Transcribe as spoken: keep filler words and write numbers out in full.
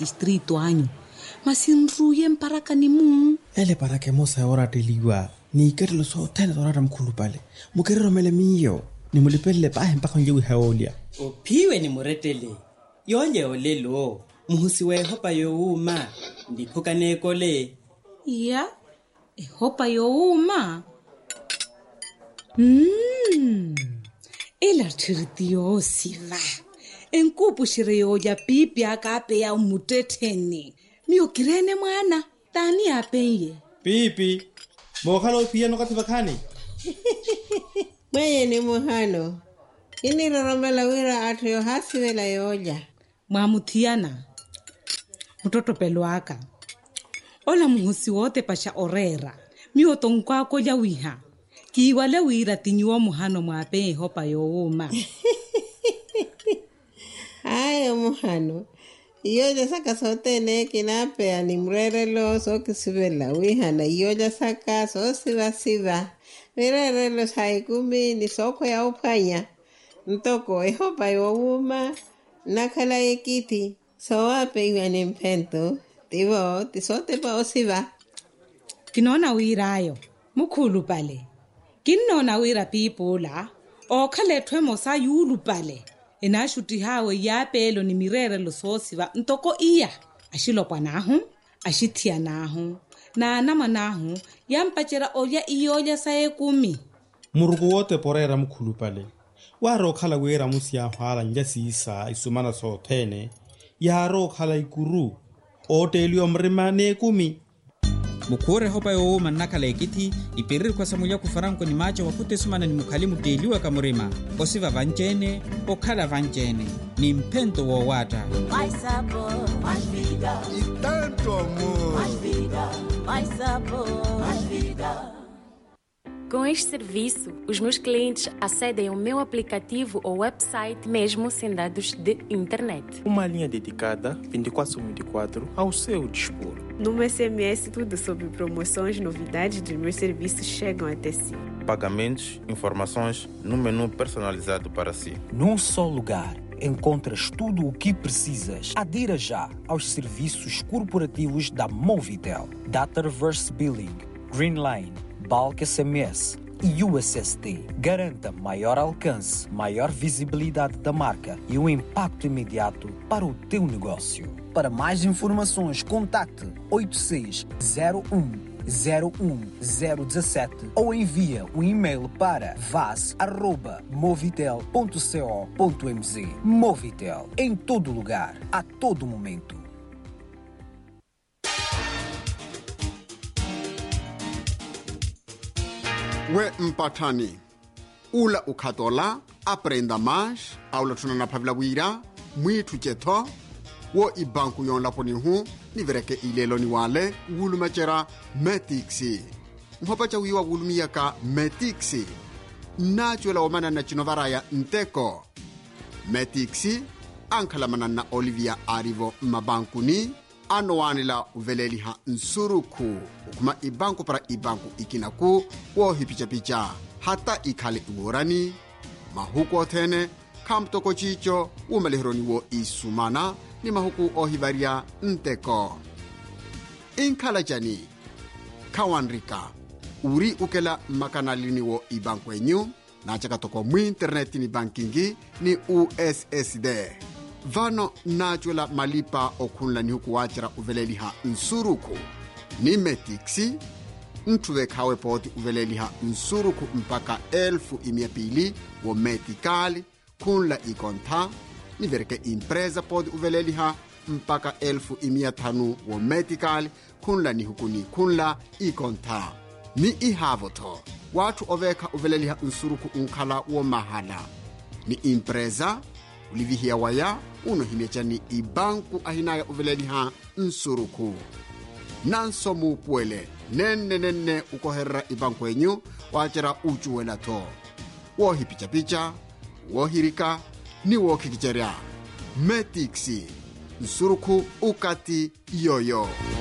distrito anyo masinruye mparaka ni mu ele para que mosa ora teliwa ni kerlo so tena ora mkhulu pale mukerero mele miyo ni mulipelle pa mpaka njewi haolia ophiwe ni muretele yonje olelo muhusi we hopa youma ndiphukane kole ya e hopa youma mm ela tirtio siva enkupu shireyo ya pipi akape ya umuteteni miyo kirene mwana tani apenye pipi mohalo pia no kativa khani Mwenye ni muhano ini roromela wira atyo hasiwela yoja mwamuthiana mtoto pelwaka ola muhusi wote pasha orera miyo tonkwako ya wiha kiwale wira tinyuwa muhano mwape hopa youma Ayo muhano iyoja saka sote ne kinape animrerelo so kisibela wihana iyoja saka so siva siva mirerelo saikumi ni soko ya upanya ntoko ehopa youma nakala ekiti so wape iwane mpento tivo tisote pa osiva kinona wirayo mukhulu pale kinona wira pipula okhalethwe mosa yulu pale enashuti hawe yapelo ni mirere lo sosiva ntoko iya ashilopwa nahu ashithia nahu na nama nahu yampachera oya iyoja sae kumi murugo wote porera mkhulu pale waro khala wera musia hwala njasisa isumana so thene yaro khala ikuru otelio mrimane kumi mukure hopa yo manakala ekiti iperiri kwa samulia kufaranko ni macho wakute sumana ni mukalimu deliwa kamurima osiva vanchene okhala vanchene ni mpento wo wata mais sabor mais vida e tanto amor mais vida mais sabor mais vida. Com este serviço, os meus clientes acedem ao meu aplicativo ou website mesmo sem dados de internet. Uma linha dedicada vinte e quatro sobre vinte e quatro ao seu dispor. No S M S, tudo sobre promoções, novidades dos meus serviços chegam até si. Pagamentos, informações no menu personalizado para si. Num só lugar encontras tudo o que precisas. Adira já aos serviços corporativos da Movitel. Data Reverse Billing, Greenline, Bulk S M S e U S S D. Garanta maior alcance, maior visibilidade da marca e um impacto imediato para o teu negócio. Para mais informações, contacte oito seis zero um zero um zero um sete ou envia um e-mail para vas arroba movitel ponto co ponto mz. Movitel, em todo lugar, a todo momento. We mpatani ula ukatola aprenda mais aula tunana pavila wira mwitu chetho wo ibanku yon laponi hu ni vereke ilelo ni wale wulumachera metixi mhopacha wiwa wulumia ka metixi nachuela omana na chinovaraya nteko metixi ankhala manana Olivia Arivo mabanku ni anowanila uveleli ha nsuruku ukuma ibanku para ibanku ikinaku wo hipicha-picha hata ikhale iworani mahuku othene khamtoko chicho umalihironi wo isumana ni mahuku ohivaria nteko inkhala jani kawanrika uri ukela makanalini wo ibanku enyu na chakatoko mu internet ni bankingi ni U S S D vano nachuela malipa okunla ni huku wachira uveleli ha nsuruku ni metixi ntuwe kawe poti uveleli ha nsuruku mpaka elfu imia pili wo metikali kunla ikonta ni verike impreza poti uveleli ha mpaka elfu imia tanu wo metikali kunla ni huku ni kunla ikonta ni ihavoto watu oveka uveleli ha nsuruku unkala wo mahala ni impreza ulivihia waya uno hinechani ibanku ahinaya uveleli ha nsuruku nanso mupwele nene nene ukoherra ibanku enyu wachera uchuwela to wohi picha picha wohirika ni wokikicheria metixi nsuruku ukati yoyo.